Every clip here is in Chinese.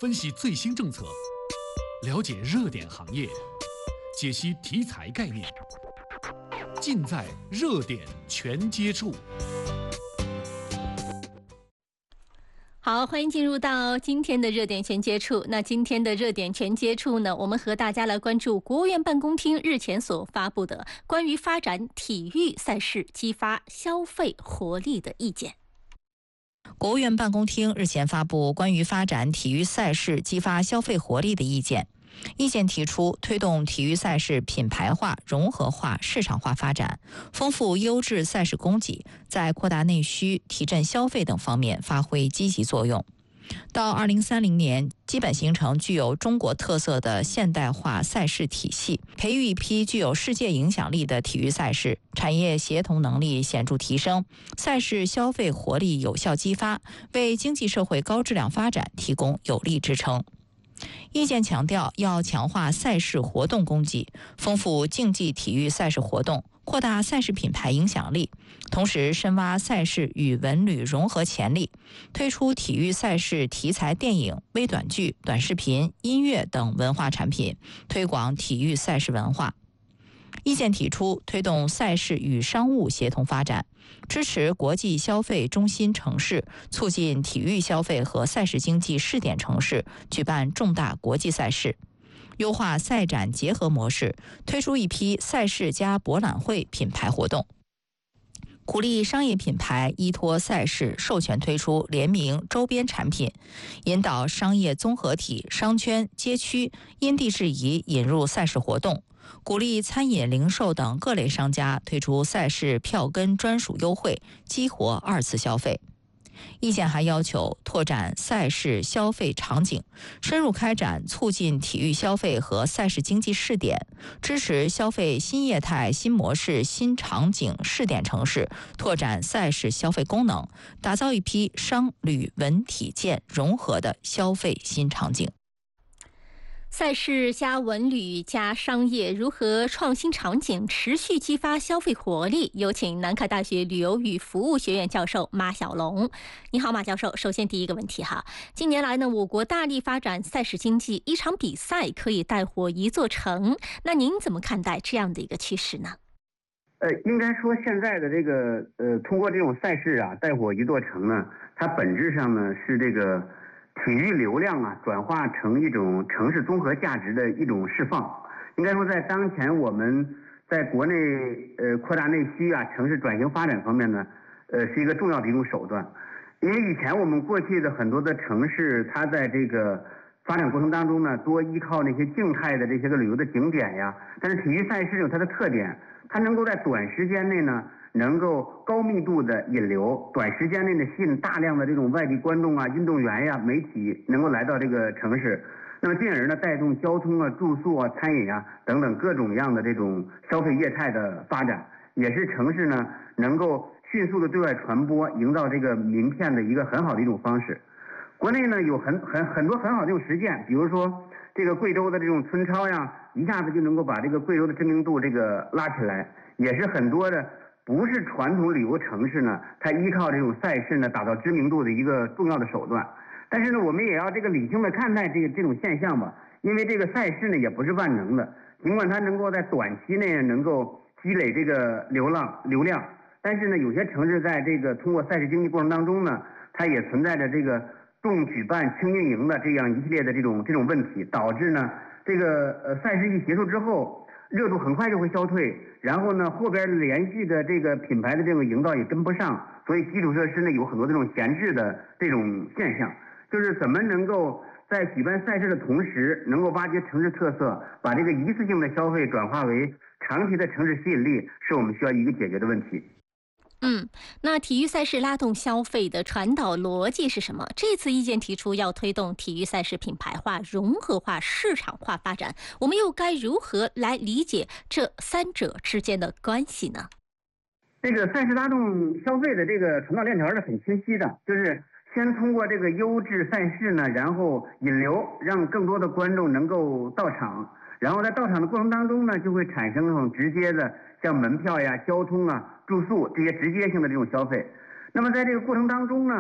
分析最新政策，了解热点行业，解析题材概念，尽在热点全接触。 好，欢迎进入到今天的热点全接触。那今天的热点全接触呢，我们和大家来关注国务院办公厅日前所发布的关于发展体育赛事激发消费活力的意见。 国务院办公厅日前发布关于发展体育赛事激发消费活力的意见。意见提出，推动体育赛事品牌化、融合化、市场化发展，丰富优质赛事供给，在扩大内需、提振消费等方面发挥积极作用。到2030年，基本形成具有中国特色的现代化赛事体系，培育一批具有世界影响力的体育赛事，产业协同能力显著提升，赛事消费活力有效激发，为经济社会高质量发展提供有力支撑。意见强调，要强化赛事活动供给，丰富竞技体育赛事活动，扩大赛事品牌影响力，同时深挖赛事与文旅融合潜力，推出体育赛事题材电影、微短剧、短视频、音乐等文化产品，推广体育赛事文化。意见提出，推动赛事与商务协同发展，支持国际消费中心城市，促进体育消费和赛事经济试点城市举办重大国际赛事，优化赛展结合模式，推出一批赛事加博览会品牌活动，鼓励商业品牌依托赛事授权推出联名周边产品，引导商业综合体、商圈、街区因地制宜引入赛事活动，鼓励餐饮、零售等各类商家推出赛事票根专属优惠，激活二次消费。意见还要求拓展赛事消费场景，深入开展促进体育消费和赛事经济试点，支持消费新业态、新模式、新场景试点城市，拓展赛事消费功能，打造一批商旅文体健融合的消费新场景。 赛事加文旅加商业，如何创新场景持续激发消费活力？有请南开大学旅游与服务学院教授马晓龙。你好，马教授。首先第一个问题哈，近年来呢，我国大力发展赛事经济，一场比赛可以带火一座城，那您怎么看待这样的一个趋势呢？ 应该说现在的这个通过这种赛事啊，带火一座城呢，它本质上呢是这个体育流量啊，转化成一种城市综合价值的一种释放。应该说，在当前我们在国内扩大内需啊，城市转型发展方面呢，是一个重要的一种手段。因为以前我们过去的很多的城市，它在这个发展过程当中呢，多依靠那些静态的这些个旅游的景点呀，但是体育赛事有它的特点，它能够在短时间内呢，能够高密度的引流，短时间内呢吸引大量的这种外地观众啊、运动员呀、媒体能够来到这个城市，那么进而呢带动交通啊、住宿啊、餐饮啊等等各种样的这种消费业态的发展，也是城市呢能够迅速的对外传播、营造这个名片的一个很好的一种方式。国内呢有很多很好的这种实践，比如说这个贵州的这种村超呀，一下子就能够把这个贵州的知名度这个拉起来，也是很多的不是传统旅游城市呢，它依靠这种赛事呢打造知名度的一个重要的手段。但是呢，我们也要这个理性的看待这种现象吧，因为这个赛事呢也不是万能的，尽管它能够在短期内能够积累这个流量，但是呢，有些城市在这个通过赛事经济过程当中呢，它也存在着这个重举办轻运营的这样一系列的这种问题，导致呢这个赛事一结束之后，热度很快就会消退，然后呢后边连续的这个品牌的这种营造也跟不上，所以基础设施呢有很多这种闲置的这种现象。就是怎么能够在举办赛事的同时，能够挖掘城市特色，把这个一次性的消费转化为长期的城市吸引力，是我们需要一个解决的问题。 那体育赛事拉动消费的传导逻辑是什么？这次意见提出要推动体育赛事品牌化、融合化、市场化发展，我们又该如何来理解这三者之间的关系呢？ 这个赛事拉动消费的这个传导链条是很清晰的，就是先通过这个优质赛事呢，然后引流，让更多的观众能够到场，然后在到场的过程当中呢，就会产生这种直接的像门票呀、交通啊、住宿这些直接性的这种消费。那么在这个过程当中呢，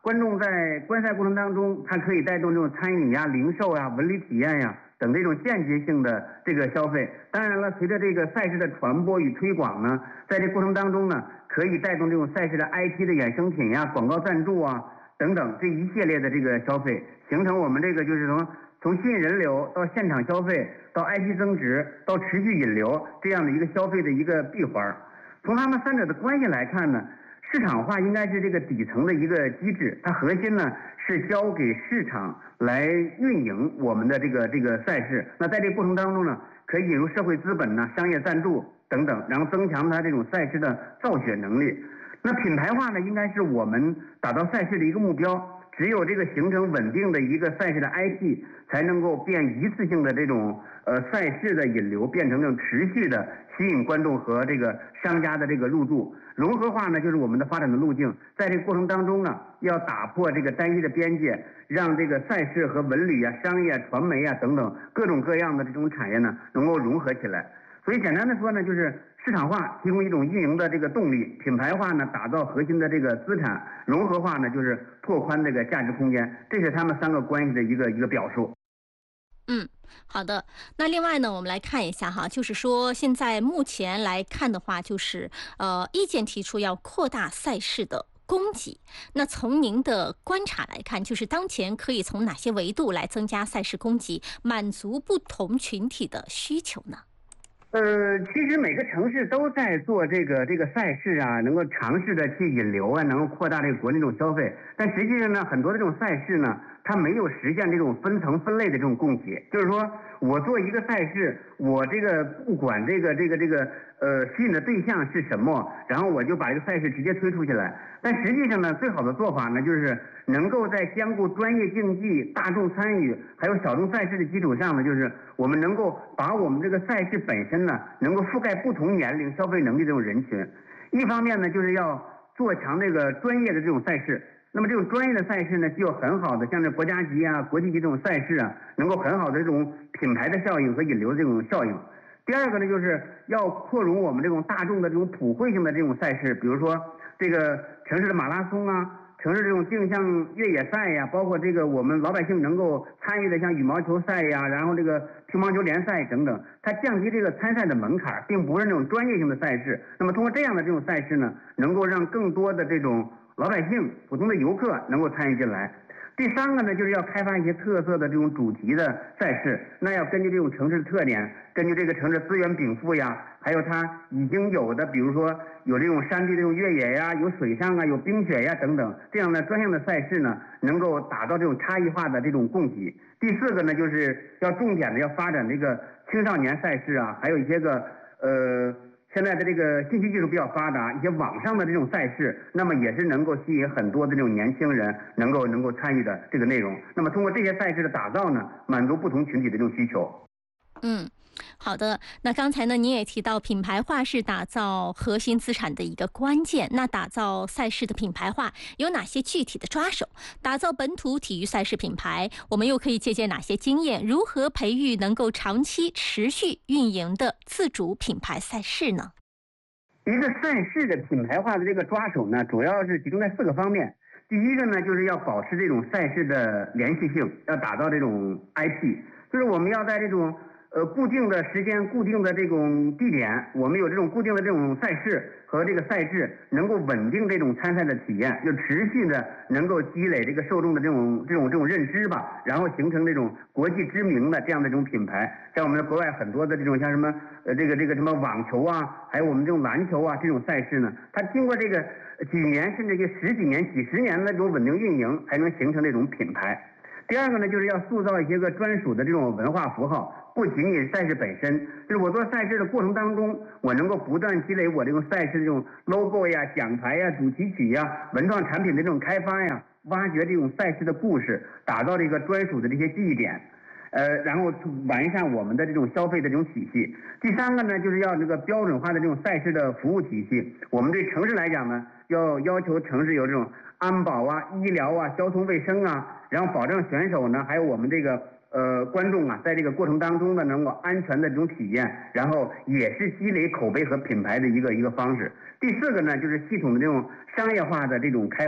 观众在观赛过程当中，它可以带动这种餐饮呀、零售呀、文旅体验呀等这种间接性的这个消费。当然了，随着这个赛事的传播与推广呢，在这过程当中呢，可以带动这种赛事的 IT 的衍生品呀、广告赞助啊等等这一系列的这个消费，形成我们这个就是从吸引人流到现场消费到 IT 增值到持续引流这样的一个消费的一个闭环。从他们三者的关系来看呢，市场化应该是这个底层的一个机制，它核心呢是交给市场来运营我们的这个赛事。那在这个过程当中呢，可以引入社会资本呢、商业赞助等等，然后增强它这种赛事的造血能力。那品牌化呢，应该是我们打造赛事的一个目标。只有这个形成稳定的一个赛事的 IP， 才能够变一次性的这种赛事的引流变成这种持续的吸引观众和这个商家的这个入驻。融合化呢，就是我们的发展的路径。在这个过程当中呢，要打破这个单一的边界，让这个赛事和文旅啊、商业、传媒啊等等各种各样的这种产业呢，能够融合起来。所以简单的说呢，就是市场化提供一种运营的这个动力，品牌化呢打造核心的这个资产，融合化呢就是拓宽这个价值空间，这是他们三个关系的一个表述。 好的。那另外呢，我们来看一下哈，就是说现在目前来看的话，就是意见提出要扩大赛事的供给。那从您的观察来看，就是当前可以从哪些维度来增加赛事供给，满足不同群体的需求呢？ 其实每个城市都在做这个赛事啊，能够尝试的去引流啊，能够扩大这个国内这种消费。但实际上呢，很多的这种赛事呢，它没有实现这种分层分类的这种供给。就是说我做一个赛事，我这个不管这个吸引的对象是什么，然后我就把这个赛事直接推出去了。但实际上呢，最好的做法呢，就是能够在兼顾专业竞技、大众参与还有小众赛事的基础上呢，就是我们能够把我们这个赛事本身呢，能够覆盖不同年龄、消费能力这种人群。一方面呢，就是要做强这个专业的这种赛事。那么这种专业的赛事呢，具有很好的像这国家级啊、国际级这种赛事啊，能够很好的这种品牌的效应和引流的这种效应。第二个呢，就是要扩容我们这种大众的这种普惠性的这种赛事，比如说这个城市的马拉松啊，城市这种定向越野赛呀，包括这个我们老百姓能够参与的像羽毛球赛呀，然后这个乒乓球联赛等等，它降低这个参赛的门槛，并不是那种专业性的赛事。那么通过这样的这种赛事呢，能够让更多的这种老百姓、普通的游客能够参与进来。第三个呢，就是要开发一些特色的这种主题的赛事，那要根据这种城市的特点，根据这个城市资源禀赋呀，还有它已经有的，比如说有这种山地这种越野呀，有水上啊，有冰雪呀等等，这样的专项的赛事呢，能够打造这种差异化的这种供给。第四个呢，就是要重点的要发展这个青少年赛事啊，还有一些个现在的这个信息技术比较发达，一些网上的这种赛事，那么也是能够吸引很多的这种年轻人能够参与的这个内容。那么通过这些赛事的打造呢，满足不同群体的这种需求。 好的。那刚才呢，您也提到品牌化是打造核心资产的一个关键。那打造赛事的品牌化有哪些具体的抓手？打造本土体育赛事品牌，我们又可以借鉴哪些经验？如何培育能够长期持续运营的自主品牌赛事呢？ 一个赛事的品牌化的这个抓手呢，主要是集中在4个方面。第一个呢，就是要保持这种赛事的连续性，要打造这种 IP， 就是我们要在这种固定的时间、固定的这种地点，我们有这种固定的这种赛事和这个赛制，能够稳定这种参赛的体验，就持续的能够积累这个受众的这种认知吧，然后形成这种国际知名的这样的这种品牌。像我们国外很多的这种像什么这个什么网球啊，还有我们这种篮球啊这种赛事呢，它经过这个几年甚至10几年、几十年的这种稳定运营，才能形成这种品牌。第二个呢，就是要塑造一些个专属的这种文化符号，不仅仅是赛事本身，就是我做赛事的过程当中，我能够不断积累我这种赛事的这种 logo 呀、奖牌呀、主题曲呀、文创产品的这种开发呀，挖掘这种赛事的故事，打造这个专属的这些记忆点，然后完善我们的这种消费的这种体系。第三个呢，就是要这个标准化的这种赛事的服务体系。我们对城市来讲呢，要求城市有这种安保啊、医疗啊、交通卫生啊，然后保证选手呢，还有我们这个观众啊，在这个过程当中呢，能够安全的这种体验，然后也是积累口碑和品牌的一个方式。第四个呢，就是系统的这种商业化的这种开发，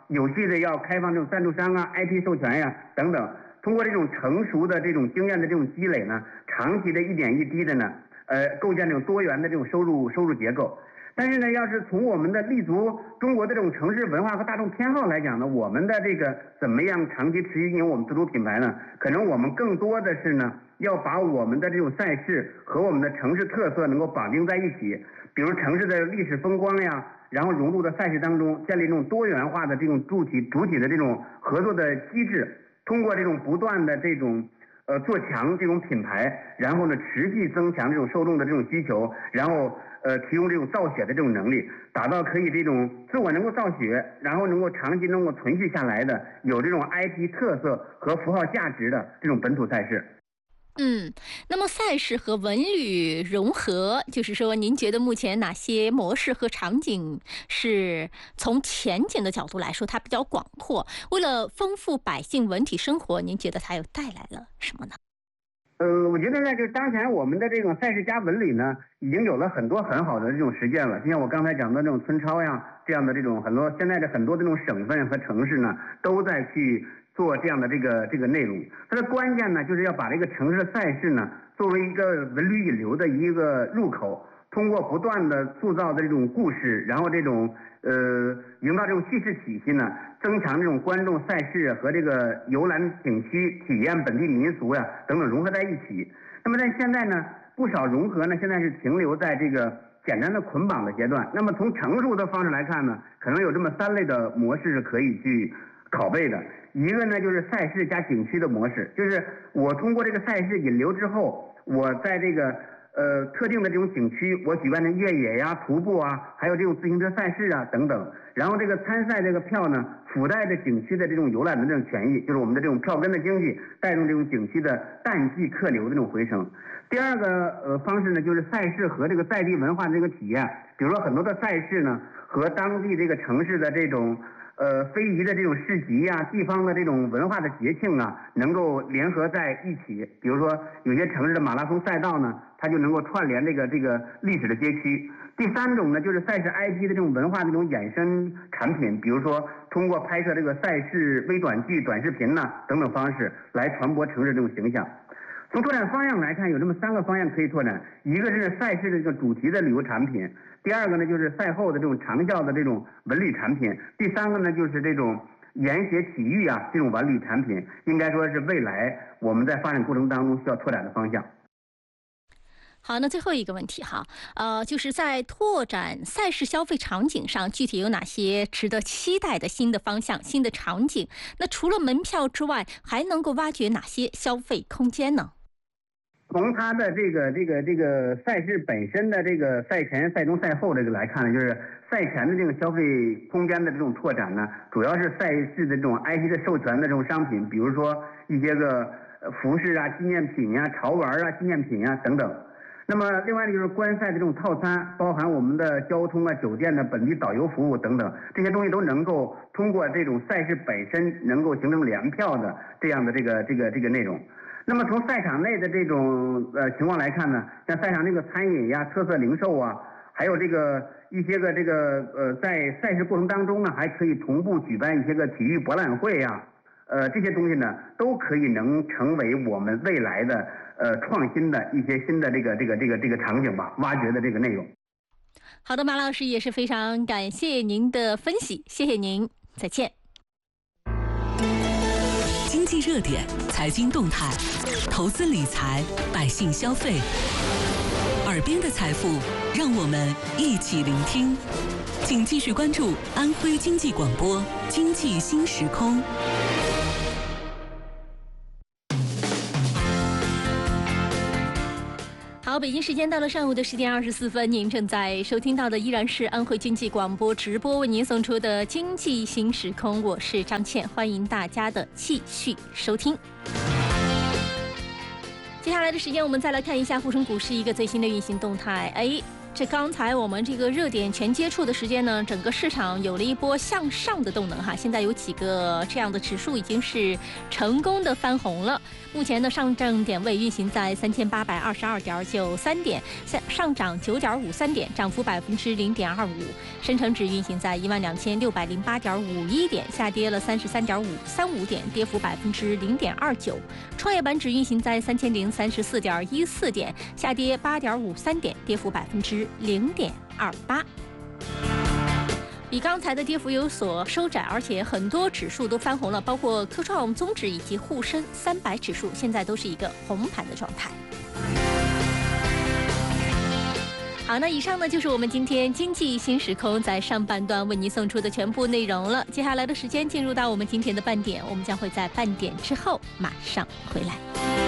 有序的要开放这种赞助商啊、IP 授权呀等等。通过这种成熟的这种经验的这种积累呢，长期的一点一滴的呢，构建这种多元的这种收入结构。但是呢，要是从我们的立足中国的这种城市文化和大众偏好来讲呢，我们的这个怎么样长期持续运营我们自主品牌呢？可能我们更多的是呢，要把我们的这种赛事和我们的城市特色能够绑定在一起，比如城市的历史风光呀，然后融入到赛事当中，建立这种多元化的这种主体的这种合作的机制。通过这种不断的这种做强这种品牌，然后呢持续增强这种受众的这种需求，然后提供这种造血的这种能力，打造可以这种自我能够造血，然后能够长期能够存续下来的有这种 IP 特色和符号价值的这种本土赛事。 那么赛事和文旅融合，就是说您觉得目前哪些模式和场景是从前景的角度来说它比较广阔？为了丰富百姓文体生活，您觉得它又带来了什么呢？ 我觉得呢，就是当前我们的这种赛事加文旅呢，已经有了很多很好的这种实践了。就像我刚才讲的这种村超呀，这样的这种现在的很多这种省份和城市呢，都在去做这样的这个内容。它的关键呢，就是要把这个城市的赛事呢，作为一个文旅引流的一个入口，通过不断的塑造的这种故事，然后这种营造这种叙事体系呢，增强这种观众赛事和这个游览景区体验本地民俗呀等等融合在一起。那么在现在呢，不少融合呢，现在是停留在这个简单的捆绑的阶段。那么从成熟的方式来看呢，可能有这么3类的模式是可以去拷贝的。一个呢就是赛事加景区的模式，就是我通过这个赛事引流之后，我在这个特定的这种景区，我举办的越野呀、徒步啊，还有这种自行车赛事啊等等。然后这个参赛这个票呢，附带着景区的这种游览的这种权益，就是我们的这种票根的经济，带动这种景区的淡季客流的这种回升。第二个方式呢，就是赛事和这个在地文化的这个体验，比如说很多的赛事呢，和当地这个城市的这种非遗的这种市集啊，地方的这种文化的节庆啊，能够联合在一起。比如说有些城市的马拉松赛道呢，它就能够串联这个历史的街区。第3种呢，就是赛事 IP 的这种文化的这种衍生产品，比如说通过拍摄这个赛事微短剧、短视频呐等等方式来传播城市这种形象。从拓展方向来看，有这么3个方向可以拓展，一个是赛事的这个主题的旅游产品，第2个呢就是赛后的这种长效的这种文旅产品，第3个呢就是这种研写体育啊这种文旅产品，应该说是未来我们在发展过程当中需要拓展的方向。 好，那最后一个问题哈，就是在拓展赛事消费场景上，具体有哪些值得期待的新的方向、新的场景？那除了门票之外，还能够挖掘哪些消费空间呢？ 从它的这个赛事本身的这个赛前、赛中、赛后这个来看呢，就是赛前的这个消费空间的这种拓展呢，主要是赛事的这种 IP 的授权的这种商品，比如说一些个服饰啊、纪念品呀、潮玩啊、纪念品啊等等。那么另外呢，就是观赛的这种套餐，包含我们的交通啊、酒店的本地导游服务等等，这些东西都能够通过这种赛事本身能够形成联票的这样的这个内容。那么从赛场内的这种情况来看呢，像赛场这个餐饮呀、特色零售啊，还有这个一些个在赛事过程当中呢，还可以同步举办一些个体育博览会呀，这些东西呢，都可以能成为我们未来的创新的一些新的这个场景吧，挖掘的这个内容。 好的，马老师也是非常感谢您的分析，谢谢您，再见。 经济热点、财经动态、投资理财、百姓消费，耳边的财富，让我们一起聆听。请继续关注安徽经济广播《经济新时空》。 好，北京时间到了上午的10点24分，您正在收听到的依然是安徽经济广播直播为您送出的经济新时空，我是张倩，欢迎大家的继续收听。接下来的时间，我们再来看一下沪深股市一个最新的运行动态。 这刚才我们这个热点全接触的时间呢，整个市场有了一波向上的动能哈。现在有几个这样的指数已经是成功的翻红了。目前呢，上证点位运行在3822.93点，上涨9.53点，涨幅0.25%。深成指运行在12608.51点，下跌了33.35点，跌幅0.29%。创业板指运行在3034.14点，下跌8.53点，跌幅0.28%。比刚才的跌幅有所收窄，而且很多指数都翻红了，包括科创综指以及沪深300指数，现在都是一个红盘的状态。好，那以上呢就是我们今天经济新时空在上半段为您送出的全部内容了。接下来的时间进入到我们今天的半点，我们将会在半点之后马上回来。